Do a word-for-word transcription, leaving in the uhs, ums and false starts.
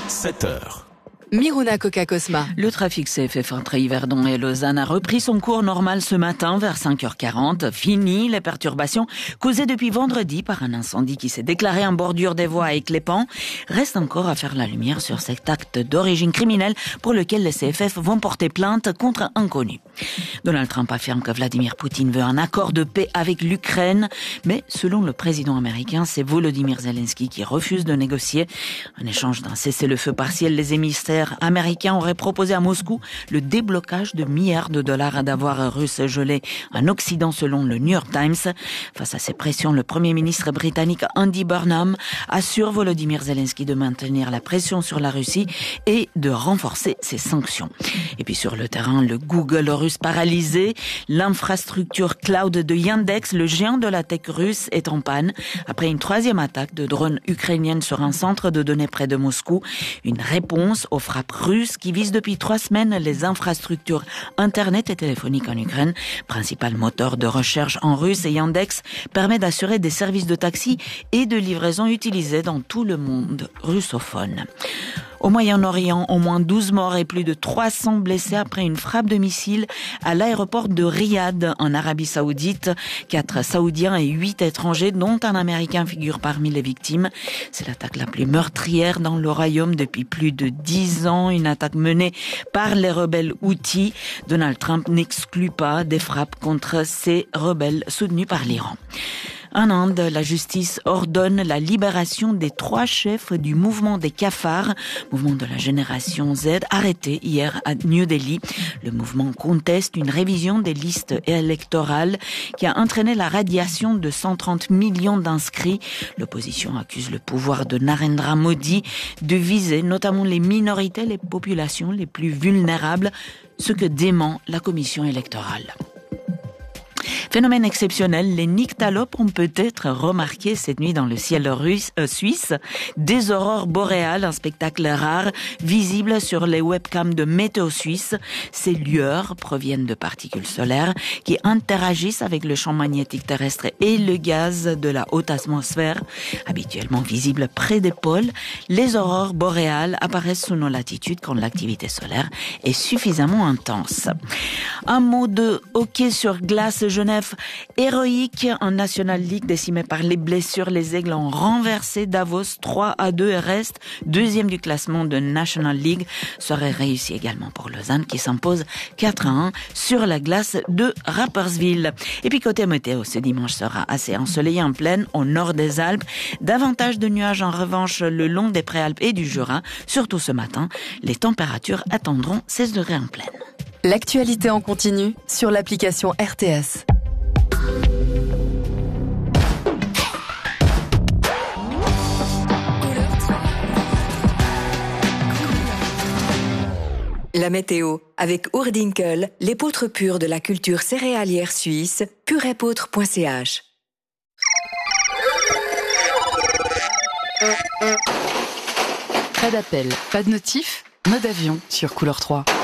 sept heures. Miruna Coca-Cosma. Le trafic C F F entre Yverdon et Lausanne a repris son cours normal ce matin vers cinq heures quarante. Fini les perturbations causées depuis vendredi par un incendie qui s'est déclaré en bordure des voies à Éclépant. Reste encore à faire la lumière sur cet acte d'origine criminelle pour lequel les C F F vont porter plainte contre un inconnu. Donald Trump affirme que Vladimir Poutine veut un accord de paix avec l'Ukraine, mais selon le président américain, c'est Volodymyr Zelensky qui refuse de négocier. En échange d'un cessez-le-feu partiel, les émissaires américains auraient proposé à Moscou le déblocage de milliards de dollars d'avoirs russes gelés en Occident selon le New York Times. Face à ces pressions, le premier ministre britannique Andy Burnham assure Volodymyr Zelensky de maintenir la pression sur la Russie et de renforcer ses sanctions. Et puis sur le terrain, le Google russe paralysé, l'infrastructure cloud de Yandex, le géant de la tech russe, est en panne après une troisième attaque de drones ukrainiennes sur un centre de données près de Moscou. Une réponse aux frappes russes qui visent depuis trois semaines les infrastructures internet et téléphoniques en Ukraine. Principal moteur de recherche en russe, et Yandex permet d'assurer des services de taxi et de livraison utilisés dans tout le monde russophone. Au Moyen-Orient, au moins douze morts et plus de trois cents blessés après une frappe de missile à l'aéroport de Riyad, en Arabie Saoudite. Quatre Saoudiens et huit étrangers, dont un Américain, figurent parmi les victimes. C'est l'attaque la plus meurtrière dans le royaume depuis plus de dix ans. Une attaque menée par les rebelles Houthis. Donald Trump n'exclut pas des frappes contre ces rebelles soutenus par l'Iran. En Inde, la justice ordonne la libération des trois chefs du mouvement des cafards, mouvement de la génération Z, arrêtés hier à New Delhi. Le mouvement conteste une révision des listes électorales qui a entraîné la radiation de cent trente millions d'inscrits. L'opposition accuse le pouvoir de Narendra Modi de viser notamment les minorités, les populations les plus vulnérables, ce que dément la commission électorale. Phénomène exceptionnel, les nyctalopes ont peut-être remarqué cette nuit dans le ciel russe, euh, suisse des aurores boréales, un spectacle rare visible sur les webcams de Météo Suisse. Ces lueurs proviennent de particules solaires qui interagissent avec le champ magnétique terrestre et le gaz de la haute atmosphère. Habituellement visibles près des pôles, les aurores boréales apparaissent sous nos latitudes quand l'activité solaire est suffisamment intense. Un mot de hockey sur glace. Genève héroïque en National League, décimé par les blessures. Les Aigles ont renversé Davos trois à deux et restent deuxième du classement de National League. Soirée réussie également pour Lausanne qui s'impose quatre à un sur la glace de Rapperswil. Et puis côté météo, ce dimanche sera assez ensoleillé en plaine au nord des Alpes. Davantage de nuages en revanche le long des Préalpes et du Jura. Surtout ce matin, les températures atteindront seize degrés en plaine. L'actualité en continu sur l'application R T S. La météo, avec Oerdinkel, l'épeautre pure de la culture céréalière suisse, purepeautre point c h. Pas d'appel, pas de notif, mode avion sur Couleur trois.